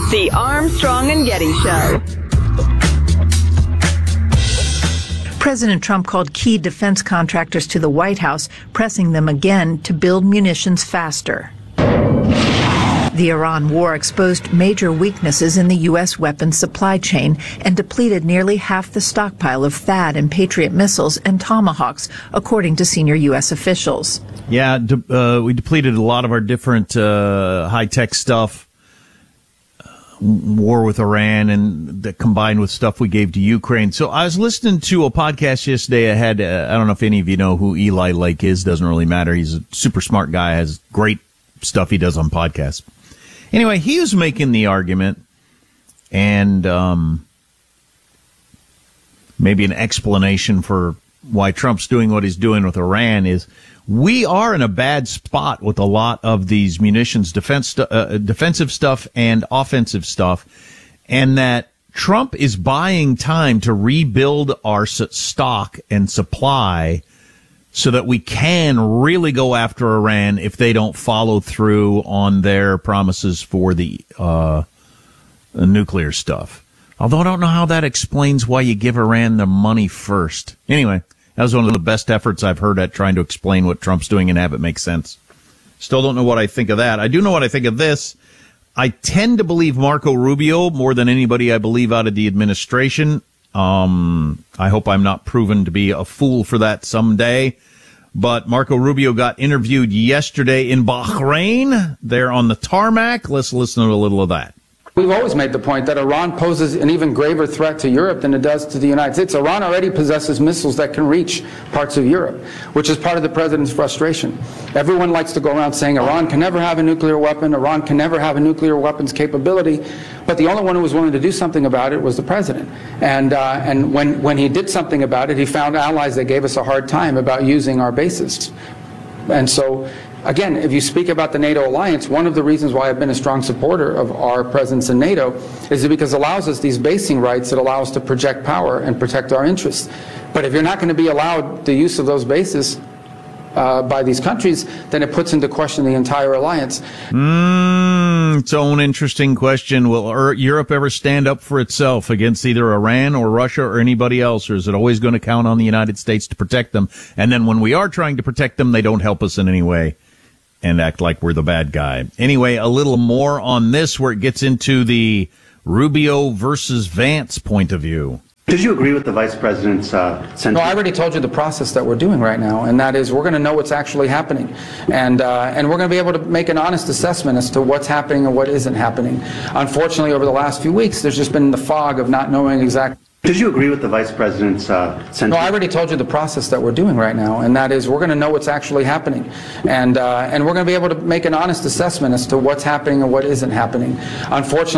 The Armstrong and Getty Show. President Trump called key defense contractors to the White House, pressing them again to build munitions faster. The Iran war exposed major weaknesses in the U.S. weapons supply chain and depleted nearly half the stockpile of THAAD and Patriot missiles and Tomahawks, according to senior U.S. officials. Yeah, we depleted a lot of our different high-tech stuff. War with Iran and that combined with stuff we gave to Ukraine. So I was listening to a podcast yesterday. I had, I don't know if any of you know who Eli Lake is. Doesn't really matter. He's a super smart guy, has great stuff he does on podcasts. Anyway, he was making the argument and maybe an explanation for why Trump's doing what he's doing with Iran is we are in a bad spot with a lot of these munitions, defensive stuff and offensive stuff, and that Trump is buying time to rebuild our stock and supply so that we can really go after Iran if they don't follow through on their promises for the nuclear stuff. Although I don't know how that explains why you give Iran the money first. Anyway, that was one of the best efforts I've heard at trying to explain what Trump's doing and have it make sense. Still don't know what I think of that. I do know what I think of this. I tend to believe Marco Rubio more than anybody I believe out of the administration. I hope I'm not proven to be a fool for that someday. But Marco Rubio got interviewed yesterday in Bahrain. They're on the tarmac. Let's listen to a little of that. We've always made the point that Iran poses an even graver threat to Europe than it does to the United States. Iran already possesses missiles that can reach parts of Europe, which is part of the president's frustration. Everyone likes to go around saying Iran can never have a nuclear weapon, Iran can never have a nuclear weapons capability, but the only one who was willing to do something about it was the president. And when he did something about it, he found allies that gave us a hard time about using our bases. And so, again, if you speak about the NATO alliance, one of the reasons why I've been a strong supporter of our presence in NATO is because it allows us these basing rights that allow us to project power and protect our interests. But if you're not going to be allowed the use of those bases by these countries, then it puts into question the entire alliance. Its own interesting question. Will Europe ever stand up for itself against either Iran or Russia or anybody else, or is it always going to count on the United States to protect them? And then when we are trying to protect them, they don't help us in any way and act like we're the bad guy. Anyway, a little more on this where it gets into the Rubio versus Vance point of view. Did you agree with the vice president's sentence? No, I already told you the process that we're doing right now, and that is we're going to know what's actually happening. And we're going to be able to make an honest assessment as to what's happening and what isn't happening. Unfortunately, over the last few weeks, there's just been the fog of not knowing exactly. Did you agree with the vice president's sentence? No, I already told you the process that we're doing right now, and that is we're going to know what's actually happening. And we're going to be able to make an honest assessment as to what's happening and what isn't happening. Unfortunately,